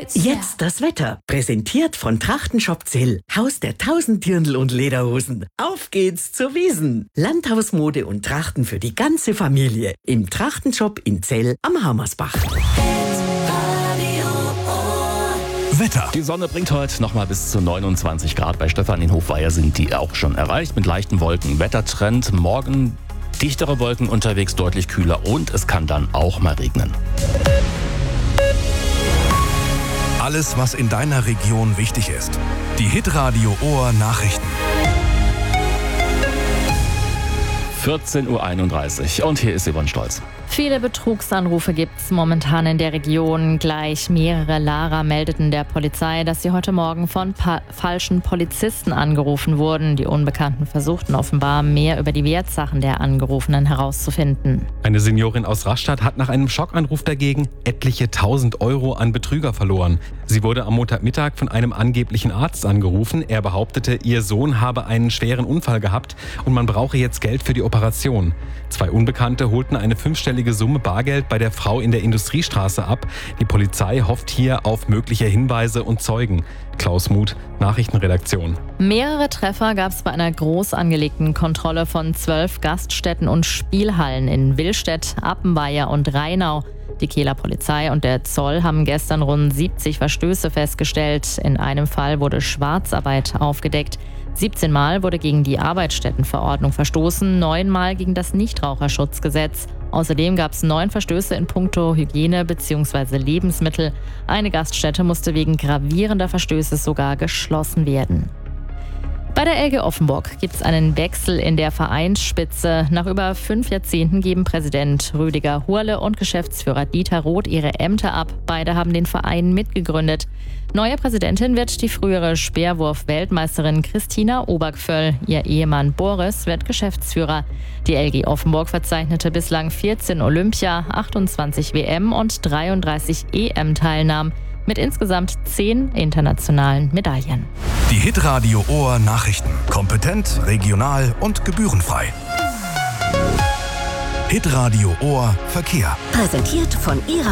Jetzt das Wetter. Präsentiert von Trachtenshop Zell. Haus der 1000 Dirndl und Lederhosen. Auf geht's zur Wiesn. Landhausmode und Trachten für die ganze Familie. Im Trachtenshop in Zell am Hammersbach. Wetter. Die Sonne bringt heute nochmal bis zu 29 Grad. Bei Stefan in Hofweier sind die auch schon erreicht mit leichten Wolken. Wettertrend morgen dichtere Wolken unterwegs, deutlich kühler und es kann dann auch mal regnen. Alles, was in deiner Region wichtig ist. Die Hitradio Ohr Nachrichten. 14.31 Uhr und hier ist Yvonne Stolz. Viele Betrugsanrufe gibt es momentan in der Region. Gleich mehrere Lara meldeten der Polizei, dass sie heute Morgen von falschen Polizisten angerufen wurden. Die Unbekannten versuchten offenbar, mehr über die Wertsachen der Angerufenen herauszufinden. Eine Seniorin aus Rastatt hat nach einem Schockanruf dagegen etliche 1000 Euro an Betrüger verloren. Sie wurde am Montagmittag von einem angeblichen Arzt angerufen. Er behauptete, ihr Sohn habe einen schweren Unfall gehabt und man brauche jetzt Geld für die Operation. 2 Unbekannte holten eine 5-stellige Summe Bargeld bei der Frau in der Industriestraße ab. Die Polizei hofft hier auf mögliche Hinweise und Zeugen. Klaus Muth, Nachrichtenredaktion. Mehrere Treffer gab es bei einer groß angelegten Kontrolle von 12 Gaststätten und Spielhallen in Willstedt, Appenweier und Rheinau. Die Kehler Polizei und der Zoll haben gestern rund 70 Verstöße festgestellt. In einem Fall wurde Schwarzarbeit aufgedeckt. 17 Mal wurde gegen die Arbeitsstättenverordnung verstoßen, 9 Mal gegen das Nichtraucherschutzgesetz. Außerdem gab es 9 Verstöße in puncto Hygiene bzw. Lebensmittel. Eine Gaststätte musste wegen gravierender Verstöße sogar geschlossen werden. Bei der LG Offenburg gibt es einen Wechsel in der Vereinsspitze. Nach über 5 Jahrzehnten geben Präsident Rüdiger Hurle und Geschäftsführer Dieter Roth ihre Ämter ab. Beide haben den Verein mitgegründet. Neue Präsidentin wird die frühere Speerwurf-Weltmeisterin Christina Obergvöll. Ihr Ehemann Boris wird Geschäftsführer. Die LG Offenburg verzeichnete bislang 14 Olympia-, 28 WM- und 33 EM-Teilnahmen mit insgesamt 10 internationalen Medaillen. Die Hitradio Ohr Nachrichten. Kompetent, regional und gebührenfrei. Hitradio Ohr Verkehr. Präsentiert von Ihrer